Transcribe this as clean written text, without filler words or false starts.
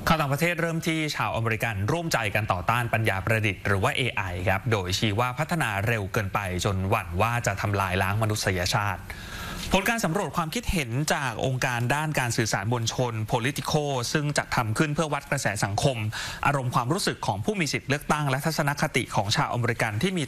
ข่าวต่างประเทศเริ่มที่ชาวอเมริกันร่วมใจกันต่อต้านปัญญาประดิษฐ์หรือว่า AI ครับโดยชี้ว่าพัฒนาเร็วเกินไปจนหวั่นว่าจะทำลายล้างมนุษยชาติผลการสำรวจความคิดเห็นจากองค์การด้านการสื่อสารมวลชน Politico ซึ่งจัดทำขึ้นเพื่อวัดกระแสสังคมอารมณ์ความรู้สึกของผู้มีสิทธิเลือกตั้งและทัศนคติของชาวอเมริกันที่มี